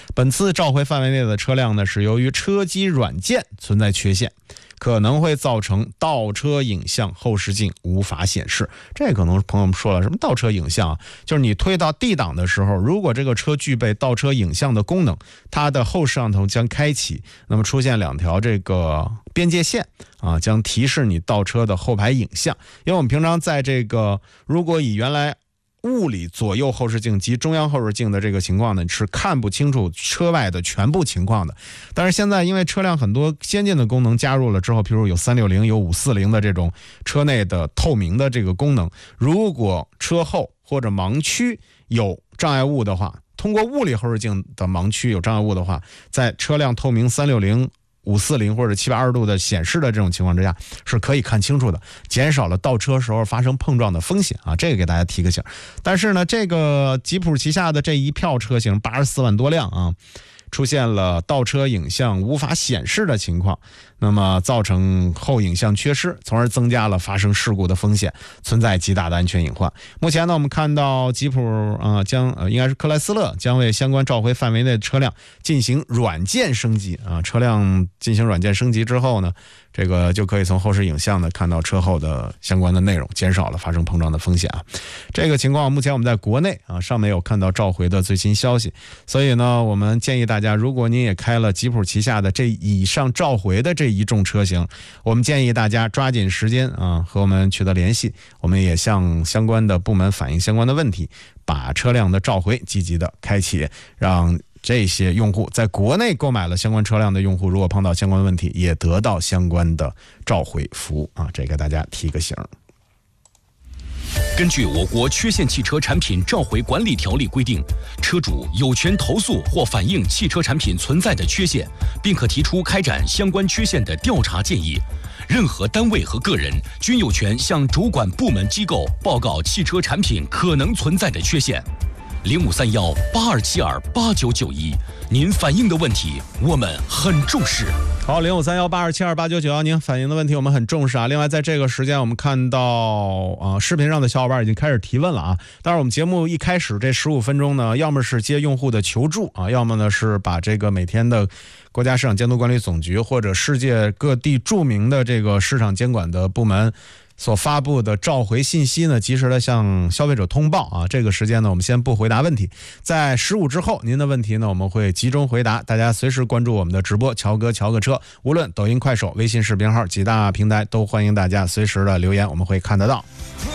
本次召回范围内的车辆呢，是由于车机软件存在缺陷，可能会造成倒车影像后视镜无法显示。这可能朋友们说了，什么倒车影像啊？就是你推到 D 档的时候，如果这个车具备倒车影像的功能，它的后摄像头将开启，那么出现2条这个边界线啊，将提示你倒车的后排影像。因为我们平常在这个如果以原来物理左右后视镜及中央后视镜的这个情况呢，是看不清楚车外的全部情况的。但是现在因为车辆很多先进的功能加入了之后，譬如有360有540的这种车内的透明的这个功能，如果车后或者盲区有障碍物的话，通过物理后视镜的盲区有障碍物的话，在车辆透明360540或者720度的显示的这种情况之下，是可以看清楚的，减少了倒车时候发生碰撞的风险啊，这个给大家提个醒。但是呢，这个吉普旗下的这一票车型84万多辆啊，出现了倒车影像无法显示的情况，那么造成后影像缺失，从而增加了发生事故的风险，存在极大的安全隐患。目前呢，我们看到吉普应该是克莱斯勒将为相关召回范围内的车辆进行软件升级啊，车辆进行软件升级之后呢，这个就可以从后视影像呢看到车后的相关的内容，减少了发生碰撞的风险啊。这个情况目前我们在国内啊尚没有看到召回的最新消息，所以呢，我们建议大家，如果您也开了吉普旗下的这以上召回的这一众车型，我们建议大家抓紧时间啊和我们取得联系，我们也向相关的部门反映相关的问题，把车辆的召回积极的开启，让这些用户在国内购买了相关车辆的用户，如果碰到相关的问题，也得到相关的召回服务啊，这给大家提个醒。 根据我国缺陷汽车产品召回管理条例规定，车主有权投诉或反映汽车产品存在的缺陷，并可提出开展相关缺陷的调查建议。任何单位和个人均有权向主管部门机构报告汽车产品可能存在的缺陷。053182728991，您反映的问题我们很重视。 好，053182728991，您反映的问题我们很重视啊。另外，在这个时间，我们看到视频上的小伙伴已经开始提问了啊。当然，我们节目一开始这15分钟呢，要么是接用户的求助啊，要么呢是把这个每天的国家市场监督管理总局或者世界各地著名的这个市场监管的部门所发布的召回信息呢，及时的向消费者通报啊。这个时间呢，我们先不回答问题，在15之后，您的问题呢，我们会集中回答。大家随时关注我们的直播，乔哥乔个车，无论抖音、快手、微信视频号几大平台，都欢迎大家随时的留言，我们会看得到。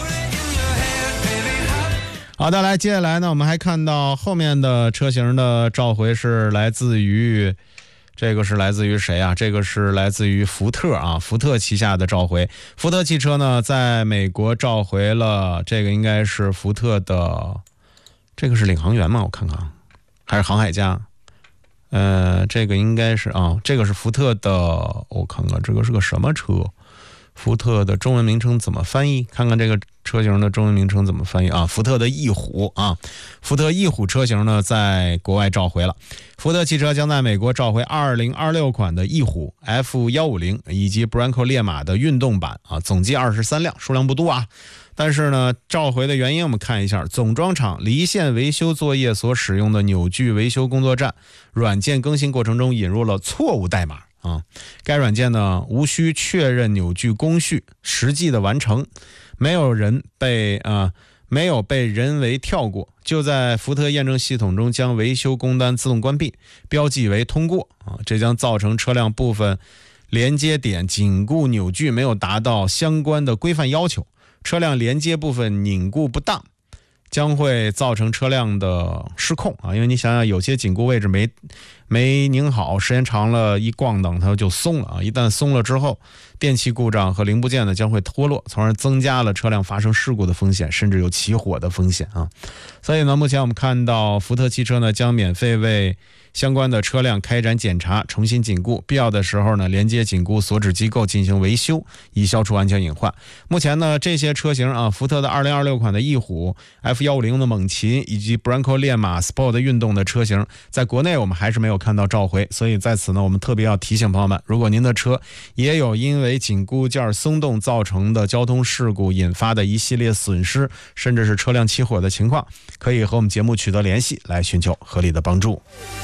好的，来，接下来呢，我们还看到后面的车型的召回是来自于。这个是来自于谁啊？这个是来自于福特啊，福特旗下的召回。福特汽车呢，在美国召回了，这个应该是福特的，这个是领航员吗？我看看，还是航海家？这个应该是啊，这个是福特的，我看看这个是个什么车？福特的中文名称怎么翻译？看看这个车型的中文名称怎么翻译啊？福特的翼虎啊，福特翼虎车型呢，在国外召回了。福特汽车将在美国召回2026款的翼虎 F150以及 Bronco 烈马的运动版啊，总计23辆，数量不多啊。但是呢，召回的原因我们看一下，总装厂离线维修作业所使用的扭矩维修工作站软件更新过程中引入了错误代码啊，该软件呢无需确认扭矩工序实际的完成，没有被人为跳过，就在福特验证系统中将维修工单自动关闭，标记为通过啊，这将造成车辆部分连接点紧固扭矩没有达到相关的规范要求，车辆连接部分拧固不当，将会造成车辆的失控啊！因为你想想，有些紧固位置没拧好，时间长了一咣当它就松了啊！一旦松了之后，电气故障和零部件呢将会脱落，从而增加了车辆发生事故的风险，甚至有起火的风险啊！所以呢，目前我们看到福特汽车呢将免费为相关的车辆开展检查，重新紧固，必要的时候呢，连接紧固所指机构进行维修，以消除安全隐患。目前呢，这些车型啊，福特的2026款的翼虎、F150的猛禽以及 Bronco 烈马 Sport 运动的车型，在国内我们还是没有看到召回，所以在此呢，我们特别要提醒朋友们，如果您的车也有因为紧固件松动造成的交通事故引发的一系列损失，甚至是车辆起火的情况，可以和我们节目取得联系，来寻求合理的帮助。